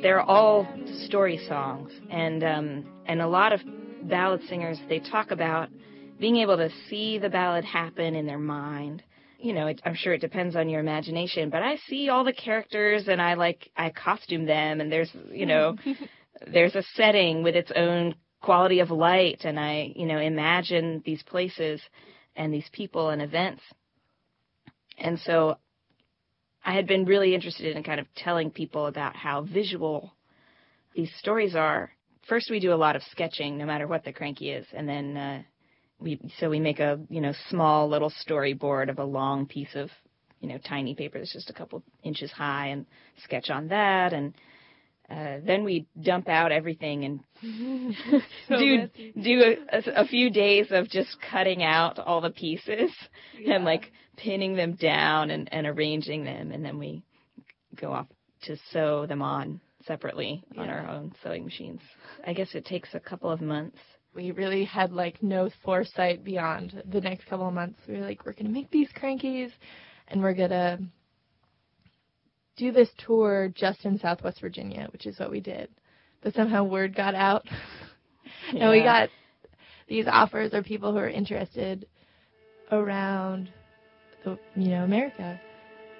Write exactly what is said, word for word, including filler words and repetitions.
they're all story songs, and um, and a lot of ballad singers, they talk about being able to see the ballad happen in their mind. You know, it, I'm sure it depends on your imagination, but I see all the characters and I like, I costume them, and there's, you know, there's a setting with its own quality of light, and I, you know, imagine these places and these people and events. And so I had been really interested in kind of telling people about how visual these stories are. First, we do a lot of sketching, no matter what the cranky is, and then uh, we so we make a you know small little storyboard of a long piece of you know tiny paper that's just a couple inches high, and sketch on that, and uh, then we dump out everything and so do messy. do a, a few days of just cutting out all the pieces yeah. and like pinning them down and, and arranging them, and then we go off to sew them on separately on yeah. our own sewing machines. I guess it takes a couple of months. We really had, like, no foresight beyond the next couple of months. We were like, we're going to make these crankies, and we're going to do this tour just in Southwest Virginia, which is what we did. But somehow word got out, Yeah. and we got these offers or people who are interested around, the, you know, America.